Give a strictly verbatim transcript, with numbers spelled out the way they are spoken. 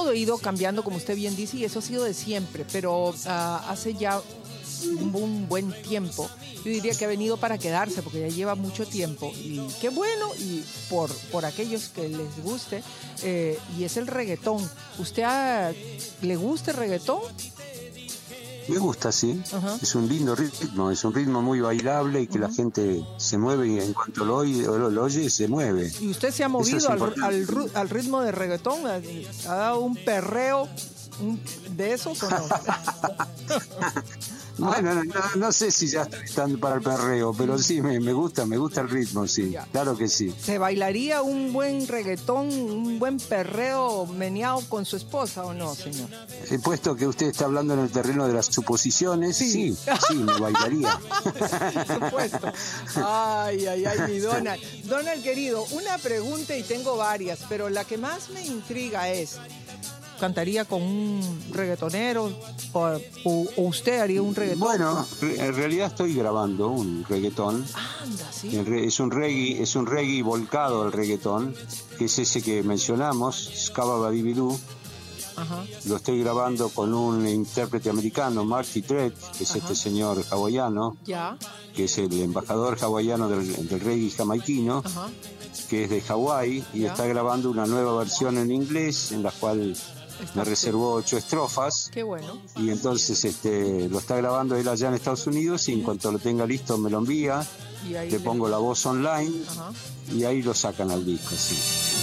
todo ha ido cambiando, como usted bien dice, y eso ha sido de siempre, pero uh, hace ya un, un buen tiempo, yo diría que ha venido para quedarse, porque ya lleva mucho tiempo, y qué bueno, y por, por aquellos que les guste, eh, y es el reggaetón. ¿Usted ha, le gusta el reggaetón? Me gusta, sí. Uh-huh. Es un lindo ritmo, es un ritmo muy bailable y que uh-huh. la gente se mueve y en cuanto lo oye, lo, lo oye se mueve. ¿Y usted se ha movido al, al, al ritmo de reggaetón? ¿Ha, ha dado un perreo un, de esos o no? Bueno, no, no, no sé si ya están para el perreo, pero sí, me, me gusta, me gusta el ritmo, sí, ya. Claro que sí. ¿Se bailaría un buen reggaetón, un buen perreo meneado con su esposa o no, señor? He puesto que usted está hablando en el terreno de las suposiciones, sí, sí, sí me bailaría. Por supuesto. Ay, ay, ay, mi Donald. Donald, querido, una pregunta y tengo varias, pero la que más me intriga es... ¿Cantaría con un reggaetonero o, o, o usted haría un reggaetón? Bueno, en realidad estoy grabando un reggaetón. Anda, sí. Es un reggae, es un reggae volcado al reggaetón, que es ese que mencionamos, Scaba Badibidoo. Ajá. Lo estoy grabando con un intérprete americano, Marty Tread, que es Ajá. este señor hawaiano, ya. que es el embajador hawaiano del, del reggae jamaiquino, Ajá. que es de Hawái, y ya. está grabando una nueva versión en inglés, en la cual Está me reservó ocho estrofas. Qué bueno. Y entonces este lo está grabando él allá en Estados Unidos y en cuanto lo tenga listo me lo envía, le, le pongo la voz online. Ajá. Y ahí lo sacan al disco, sí.